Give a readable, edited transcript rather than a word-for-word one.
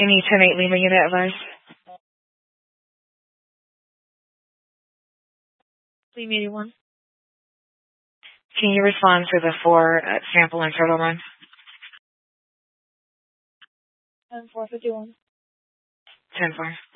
Any 10-8 Lima unit advice? Lima 81. Can you respond to the 4 sample and turtle run? 451. 10-4.